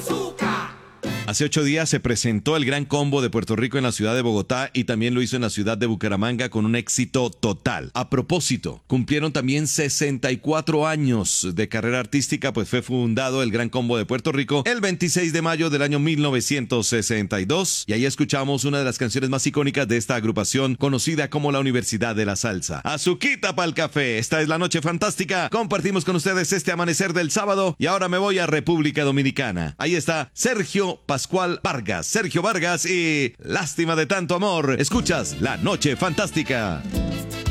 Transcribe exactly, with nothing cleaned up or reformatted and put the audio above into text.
Hace ocho días se presentó el Gran Combo de Puerto Rico en la ciudad de Bogotá y también lo hizo en la ciudad de Bucaramanga con un éxito total. A propósito, cumplieron también sesenta y cuatro años de carrera artística, pues fue fundado el Gran Combo de Puerto Rico el veintiséis de mayo del año mil novecientos sesenta y dos y ahí escuchamos una de las canciones más icónicas de esta agrupación conocida como la Universidad de la Salsa. Azuquita pa'l café, esta es la noche fantástica, compartimos con ustedes este amanecer del sábado y ahora me voy a República Dominicana. Ahí está Sergio Pascual Vargas, Sergio Vargas y Lástima de tanto amor. Escuchas La Noche Fantástica.